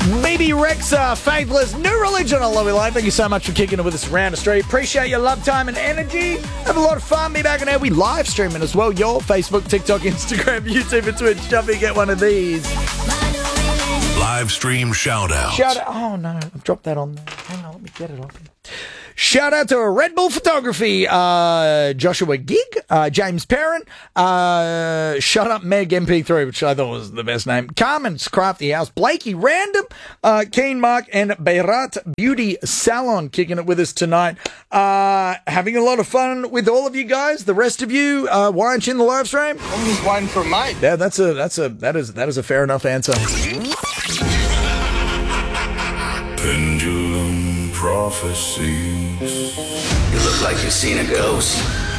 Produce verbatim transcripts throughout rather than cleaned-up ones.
B B Rexa, Faithless, New Religion on Lowy Live. Thank you so much for kicking it with us around the street. Appreciate your love, time, and energy. Have a lot of fun. Be back on air. We live streaming as well. Your Facebook, TikTok, Instagram, YouTube, and Twitch. Jump in, get one of these. Live stream shout out. Shout out. Oh, no. I've dropped that on there. Hang on. Let me get it off. Shout out to Red Bull Photography, uh, Joshua Gig, uh, James Perrin, uh, Shut Up Meg M P three, which I thought was the best name, Carmen's Crafty House, Blakey Random, uh, Keen Mark, and Beirat Beauty Salon kicking it with us tonight. Uh, having a lot of fun with all of you guys. The rest of you, uh, why aren't you in the live stream? I'm just waiting for a mate. Yeah, that's a, that's a, that is, that is a fair enough answer. Pendulum prophecies. You look like you've seen a ghost.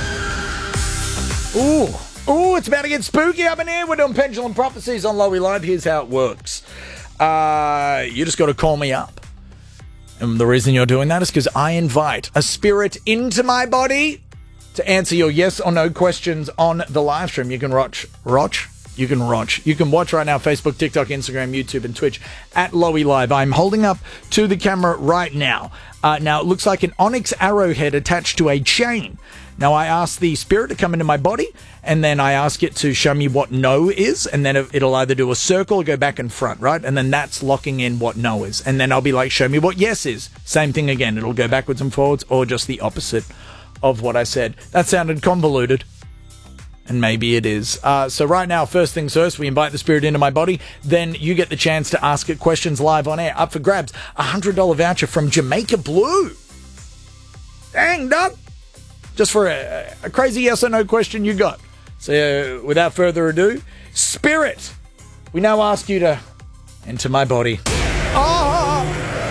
Ooh, ooh, it's about to get spooky up in here. We're doing Pendulum Prophecies on Lowy Live. Here's how it works. Uh, you just got to call me up. And the reason you're doing that is because I invite a spirit into my body to answer your yes or no questions on the live stream. You can watch, watch, you can watch, you can watch right now, Facebook, TikTok, Instagram, YouTube, and Twitch at Lowy Live. I'm holding up to the camera right now. Uh, now, it looks like an onyx arrowhead attached to a chain. Now, I ask the spirit to come into my body, and then I ask it to show me what no is, and then it'll either do a circle or go back and front, right? And then that's locking in what no is. And then I'll be like, show me what yes is. Same thing again. It'll go backwards and forwards, or just the opposite of what I said. That sounded convoluted. And maybe it is. Uh, so right now, first things first, we invite the spirit into my body. Then you get the chance to ask it questions live on air. Up for grabs, a one hundred dollars voucher from Jamaica Blue. Dang, Doug. Just for a, a crazy yes or no question you got. So uh, without further ado, spirit, we now ask you to enter my body. Oh,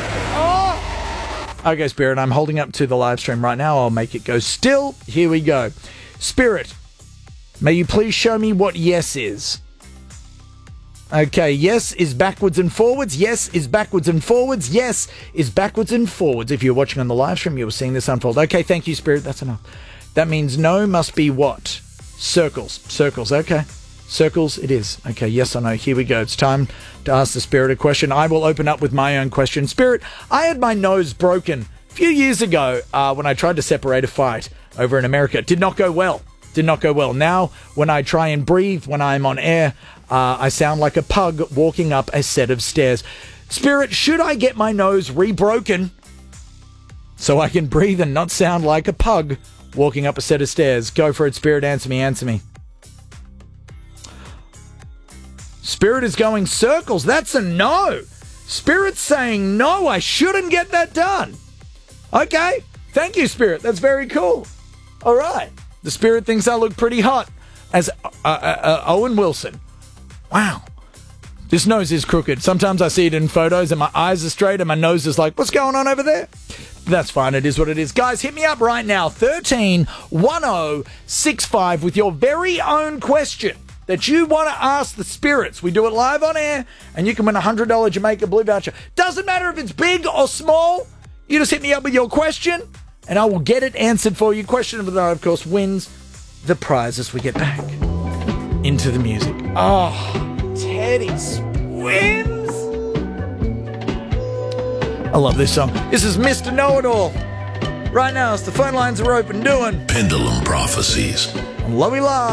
oh. Okay, spirit, I'm holding up to the live stream right now. I'll make it go still. Here we go. Spirit, may you please show me what yes is? Okay, yes is backwards and forwards. Yes is backwards and forwards. Yes is backwards and forwards. If you're watching on the live stream, you were seeing this unfold. Okay, thank you, Spirit. That's enough. That means no must be what? Circles. Circles, okay. Circles it is. Okay, yes or no. Here we go. It's time to ask the Spirit a question. I will open up with my own question. Spirit, I had my nose broken a few years ago uh, when I tried to separate a fight over in America. It did not go well. Did not go well. Now, when I try and breathe when I'm on air, uh, I sound like a pug walking up a set of stairs. Spirit, should I get my nose rebroken so I can breathe and not sound like a pug walking up a set of stairs? Go for it, Spirit. Answer me, answer me. Spirit is going circles. That's a no. Spirit's saying no, I shouldn't get that done. Okay. Thank you, Spirit. That's very cool. All right. The Spirit thinks I look pretty hot as uh, uh, uh, Owen Wilson. Wow. This nose is crooked. Sometimes I see it in photos and my eyes are straight and my nose is like, what's going on over there? That's fine. It is what it is. Guys, hit me up right now. thirteen one oh six five with your very own question that you want to ask the spirits. We do it live on air and you can win a one hundred dollars Jamaica Blue voucher. Doesn't matter if it's big or small. You just hit me up with your question and I will get it answered for you. Question of the night, of course, wins the prize as we get back into the music. Oh, Teddy Swims. I love this song. This is Mister Know-It-All. Right now, as the phone lines are open, doing Pendulum Prophecies. Lowy Live.